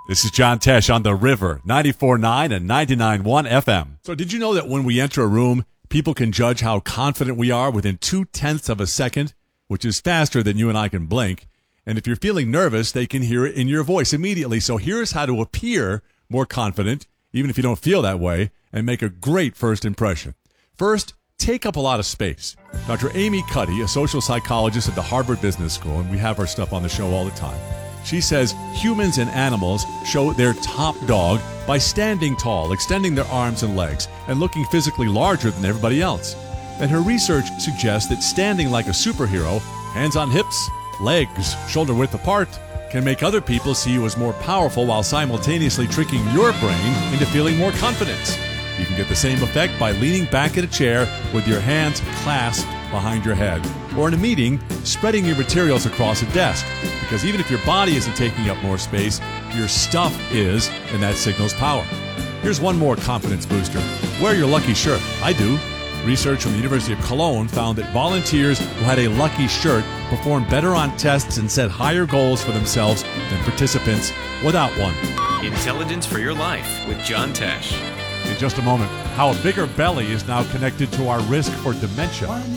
This is John Tesh on The River, 94.9 and 99.1 FM. So did you know that when we enter a room, people can judge how confident we are within 0.2 of a second, which is faster than you and I can blink? And if you're feeling nervous, they can hear it in your voice immediately. So here's how to appear more confident, even if you don't feel that way, and make a great first impression. First, take up a lot of space. Dr. Amy Cuddy, a social psychologist at the Harvard Business School, and we have her stuff on the show all the time, she says humans and animals show their top dog by standing tall, extending their arms and legs, and looking physically larger than everybody else. And her research suggests that standing like a superhero, hands on hips, legs shoulder width apart, can make other people see you as more powerful while simultaneously tricking your brain into feeling more confident. You can get the same effect by leaning back in a chair with your hands clasped behind your head. Or in a meeting, spreading your materials across a desk. Because even if your body isn't taking up more space, your stuff is, and that signals power. Here's one more confidence booster. Wear your lucky shirt. I do. Research from the University of Cologne found that volunteers who had a lucky shirt performed better on tests and set higher goals for themselves than participants without one. Intelligence for your life with John Tesh. In just a moment, how a bigger belly is now connected to our risk for dementia.